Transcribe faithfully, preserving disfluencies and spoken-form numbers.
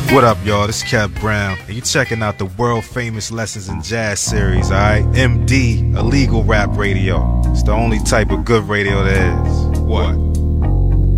What up, y'all? This is Kev Brown, and you checking out the world famous Lessons in Jazz series, alright? M D, Illegal Rap Radio. It's the only type of good radio there is. What?